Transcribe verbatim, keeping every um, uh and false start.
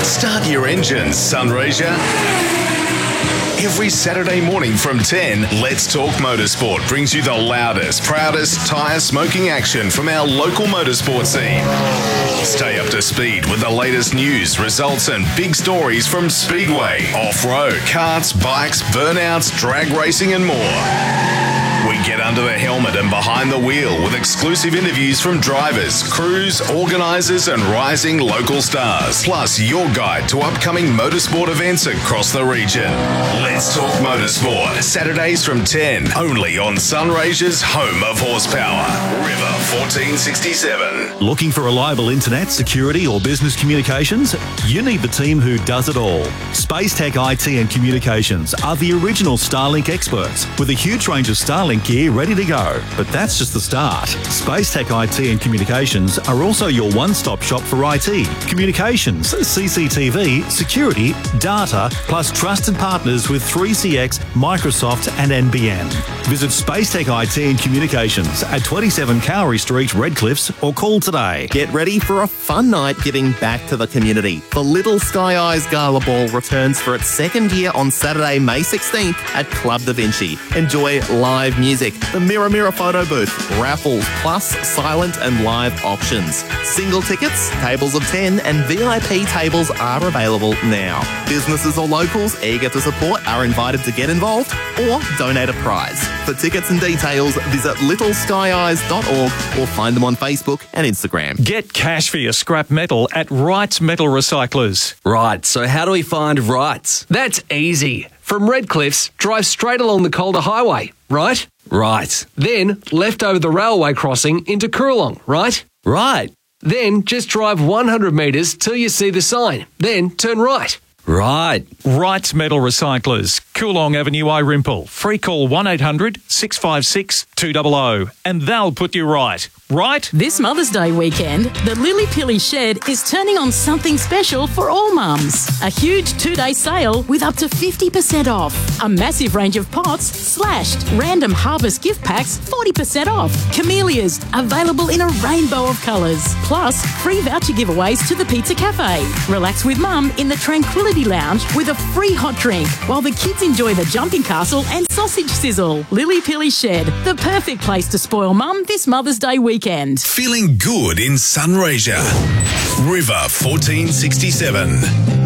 Start your engines, Sunraysia. Every Saturday morning from ten, Let's Talk Motorsport brings you the loudest, proudest tyre smoking action from our local motorsport scene. Stay up to speed with the latest news, results and big stories from Speedway, off-road, karts, bikes, burnouts, drag racing and more. We get under the helmet and behind the wheel with exclusive interviews from drivers, crews, organisers and rising local stars. Plus your guide to upcoming motorsport events across the region. Let's Talk Motorsport, Saturdays from ten, only on Sunraysia's home of horsepower, River fourteen sixty-seven. Looking for reliable internet, security or business communications? You need the team who does it all. Spacetech I T and Communications are the original Starlink experts with a huge range of Starlink gear ready to go. But that's just the start. Spacetech I T and Communications are also your one-stop shop for I T, communications, C C T V, security, data, plus trusted partners with three C X, Microsoft and N B N. Visit Spacetech I T and Communications at twenty-seven Cowrie Street, Redcliffs, or call today. Get ready for a fun night giving back to the community. The Little Sky Eyes Gala Ball returns for its second year on Saturday, May sixteenth at Club Da Vinci. Enjoy live music, the Mirror Mirror photo booth, raffles, plus silent and live auctions. Single tickets, tables of ten and V I P tables are available now. Businesses or locals eager to support are invited to get involved or donate a prize. For tickets and details, visit little sky eyes dot org or find them on Facebook and Instagram. Get cash for your scrap metal at Wrights Metal Recyclers. Right, so how do we find Wrights? That's easy. From Redcliffs, drive straight along the Calder Highway, right? Right. Then left over the railway crossing into Coorong, right? Right. Then just drive one hundred metres till you see the sign. Then turn right. Right. Wrights Metal Recyclers, Coorong Avenue, Irimple. Free call one eight hundred six five six two zero zero and they'll put you right. Right? This Mother's Day weekend, the Lily Pilly Shed is turning on something special for all mums. A huge two-day sale with up to fifty percent off. A massive range of pots slashed. Random harvest gift packs forty percent off. Camellias available in a rainbow of colours. Plus, free voucher giveaways to the Pizza Cafe. Relax with mum in the Tranquility Lounge with a free hot drink while the kids enjoy the jumping castle and sausage sizzle. Lily Pilly Shed, the perfect place to spoil mum this Mother's Day weekend. Feeling good in Sunraysia. River fourteen sixty-seven.